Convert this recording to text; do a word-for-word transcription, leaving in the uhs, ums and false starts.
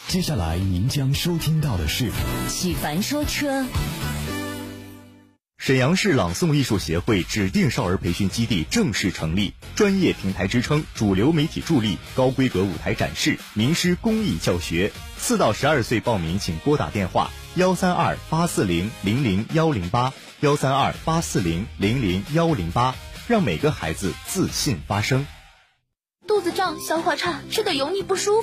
接下来您将收听到的是启凡说车。 沈阳市朗诵艺术协会指定少儿培训基地正式成立，专业平台支撑，主流媒体助力，高规格舞台展示，名师公益教学。四到十二岁报名请拨打电话幺三二八四零零零幺零八幺三二八四零零零幺零八，让每个孩子自信发声。 肚子胀、消化差，吃的油腻不舒服。